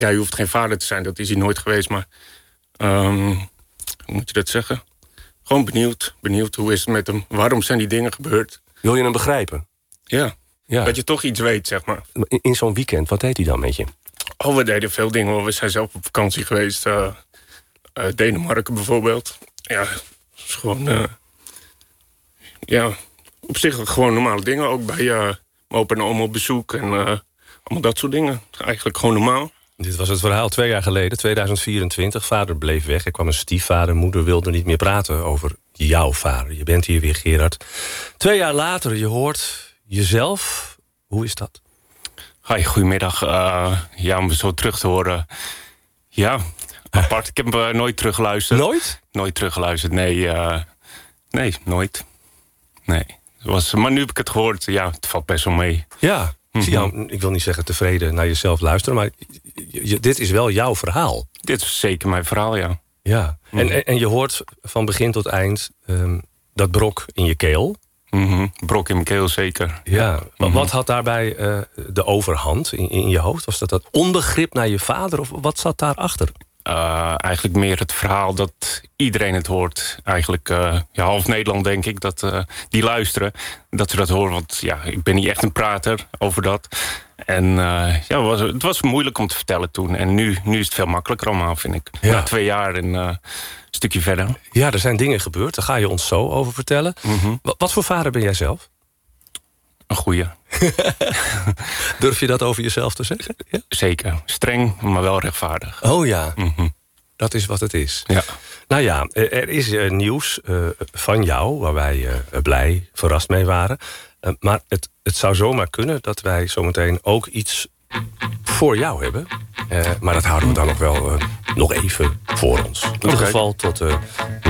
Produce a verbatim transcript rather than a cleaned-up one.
Ja, je hoeft geen vader te zijn, dat is hij nooit geweest. Maar um, hoe moet je dat zeggen? Gewoon benieuwd. Benieuwd, hoe is het met hem? Waarom zijn die dingen gebeurd? Wil je hem begrijpen? Ja, ja. Dat je toch iets weet, zeg maar. In, in zo'n weekend, wat deed hij dan met je? Oh, we deden veel dingen. We zijn zelf op vakantie geweest. Uh, uh, Denemarken bijvoorbeeld. Ja, is gewoon... Uh, ja, op zich gewoon normale dingen. Ook bij uh, mijn opa en oma op bezoek. En uh, allemaal dat soort dingen. Eigenlijk gewoon normaal. Dit was het verhaal twee jaar geleden, tweeduizend vierentwintig. Vader bleef weg, er kwam een stiefvader. Moeder wilde niet meer praten over jouw vader. Je bent hier weer, Gerard. Twee jaar later, je hoort jezelf. Hoe is dat? Hoi, goedemiddag. Uh, ja, om zo terug te horen. Ja, apart. Ik heb hem uh, nooit teruggeluisterd. Nooit? Nooit teruggeluisterd, nee. Uh, nee, nooit. Nee. Het was, maar nu heb ik het gehoord. Ja, het valt best wel mee. Ja. Ik zie jou, ik wil niet zeggen tevreden naar jezelf luisteren, maar je, je, dit is wel jouw verhaal. Dit is zeker mijn verhaal, ja. Ja. Mm-hmm. En, en je hoort van begin tot eind um, dat brok in je keel. Mm-hmm. Brok in mijn keel, zeker. Ja. Mm-hmm. Wat had daarbij uh, de overhand in, in je hoofd? Was dat dat onbegrip naar je vader of wat zat daarachter? Uh, eigenlijk meer het verhaal dat iedereen het hoort. Eigenlijk uh, ja, half Nederland, denk ik, dat uh, die luisteren. Dat ze dat horen, want ja, ik ben niet echt een prater over dat. En uh, ja, het was, het was moeilijk om te vertellen toen. En nu, nu is het veel makkelijker allemaal, vind ik. Ja. Na twee jaar en uh, een stukje verder. Ja, er zijn dingen gebeurd, daar ga je ons zo over vertellen. Mm-hmm. Wat, wat voor vader ben jij zelf? Een goeie. Durf je dat over jezelf te zeggen? Ja? Zeker. Streng, maar wel rechtvaardig. Oh ja, mm-hmm. Dat is wat het is. Ja. Nou ja, er is uh, nieuws uh, van jou, waar wij uh, blij, verrast mee waren. Uh, maar het, het zou zomaar kunnen dat wij zometeen ook iets voor jou hebben. Uh, maar dat houden we dan nog wel uh, nog even voor ons. In ieder okay. geval tot uh,